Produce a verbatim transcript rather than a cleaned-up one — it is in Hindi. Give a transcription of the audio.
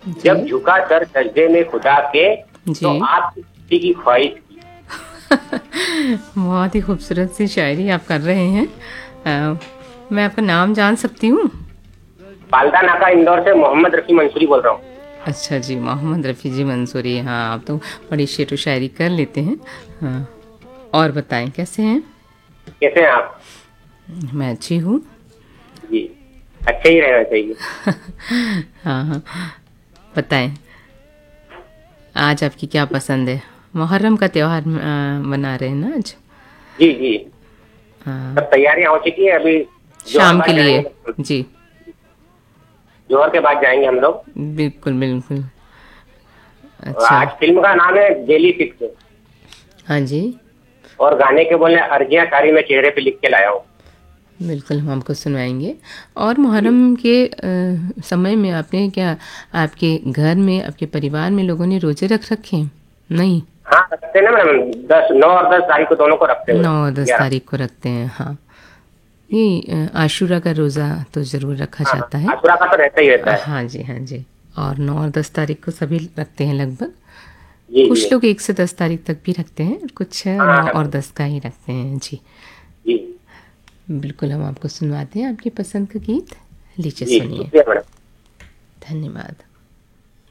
जब झुका सर सजदे में खुदा के, तो आपकी की ख्वाहिश की। बहुत ही खूबसूरत सी शायरी आप कर रहे हैं। आ, मैं आपका नाम जान सकती हूँ? पाल्टा नाका इंदौर से मोहम्मद रफ़ी मंसूरी बोल रहा हूँ। अच्छा जी, मोहम्मद रफ़ी जी मंसूरी। हाँ, आप तो बड़ी शेर व शायरी कर लेते हैं। हाँ, और बताएं कैसे हैं? कैसे हैं आप? मैं अच्छी हूँ जी, अच्छे ही रहना चाहिए। हाँ हाँ, बताएं आज आपकी क्या पसंद है? मुहर्रम का त्योहार मना रहे हैं ना आज? जी जी, हाँ, सब तैयारियां हो चुकी है। अभी शाम के लिए जी, जोहर के बाद जाएंगे हम लोग। बिल्कुल बिल्कुल। अच्छा, आज फिल्म का नाम है डेली सिक्स। हाँ जी, और गाने के बोले अर्जियां सारी मैं चेहरे पे लिख के लाया हूँ। बिल्कुल हम आपको सुनवाएंगे। और मुहर्रम के आ, समय में आपने क्या आपके घर में आपके परिवार में लोगों ने रोजे रख रखे हैं? नहीं, हाँ रखते हैं ना मैडम, दस नौ और दस तारीख को दोनों को रखते हैं। नौ और दस तारीख को रखते हैं। हाँ, ये आशूरा का रोज़ा तो ज़रूर रखा हाँ, जाता है। आशुरा का तो रहता ही रहता है। हाँ जी, हाँ जी। और नौ और दस तारीख को सभी रखते हैं लगभग। जी जी, कुछ लोग एक से दस तारीख तक भी रखते हैं, कुछ हाँ नौ और रखते दस का ही रखते हैं जी। जी बिल्कुल हम आपको सुनवाते हैं आपकी पसंद का गीत। लीजिए जी, सुनिए। शुक्रिया मैडम। धन्यवाद।